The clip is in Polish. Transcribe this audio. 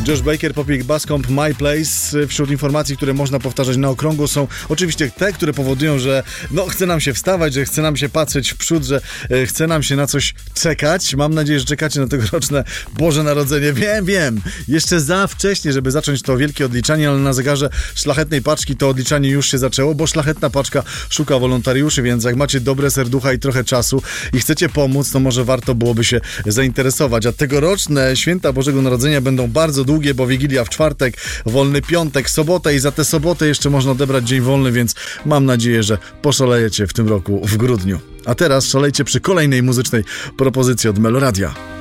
Josh Baker, Popik Bascomb, My Place. Wśród informacji, które można powtarzać na okrągło, są oczywiście te, które powodują, że chce nam się wstawać, że chce nam się patrzeć w przód, że chce nam się na coś czekać. Mam nadzieję, że czekacie na tegoroczne Boże Narodzenie. Wiem, jeszcze za wcześnie, żeby zacząć to wielkie odliczanie, ale na zegarze szlachetnej paczki to odliczanie już się zaczęło, bo szlachetna paczka szuka wolontariuszy, więc jak macie dobre serducha i trochę czasu i chcecie pomóc, to może warto byłoby się zainteresować. A tegoroczne święta Bożego Narodzenia będą bardzo długie, bo Wigilia w czwartek, wolny piątek, sobotę i za tę sobotę jeszcze można odebrać dzień wolny, więc mam nadzieję, że poszalejecie w tym roku w grudniu. A teraz szalejcie przy kolejnej muzycznej propozycji od Meloradia.